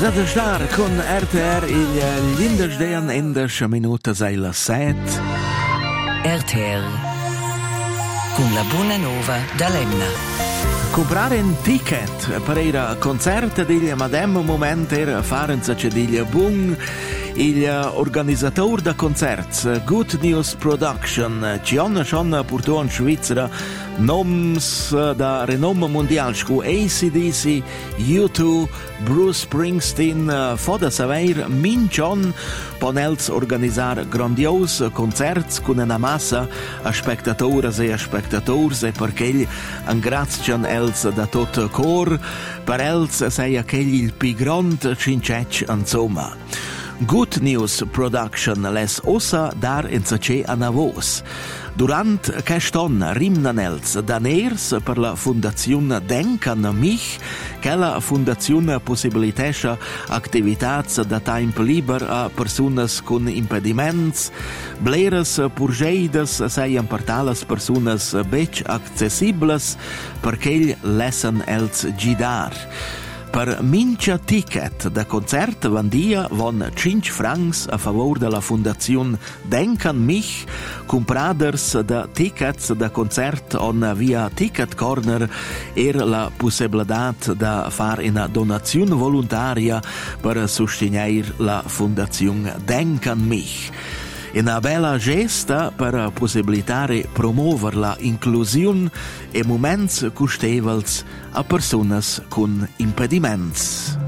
Zada star con RTR il Lindesdean endas minuta sei la 7. RTR con la buona nova da Lemna. Comprare un ticket per il concerto di Madem moment era farenza c'è di bun il organizzatore da concerts Good News Production ci hanno schon portato in Svizzera noms da renome mondial scu AC/DC, U2, Bruce Springsteen foda saver minchon ponels organizzar grandios concerts con una massa a spectatores e perché un grazian els da tot cor per els sei aquell il pi grand cincec insomma. Good News Production les ossa dar in sace a navos. Durant quest'anno rimnan els daners per la Fundazione Denkan mich, che la Fundazione possibilitescha activitats da temp liber a personas con impediments, bleres purgeidas seian per talas personas bec accessibles perché lessen els gidar. Per mincha ticket da concert vandia von 5 francs a favor della Fundazione Denkan mich, compraders da tickets da concert on via Ticket Corner la possibilitat da far una donazione volontaria per sostenere la Fundazione Denkan mich. Una bella gesta per possibilitare promuovere la inclusione e moments custevels a personas con impediments.